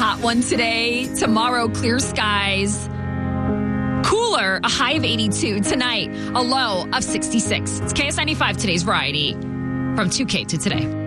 hot one today. Tomorrow, clear skies. Cooler, a high of 82. Tonight, a low of 66. It's KS95, today's variety from 2K to today.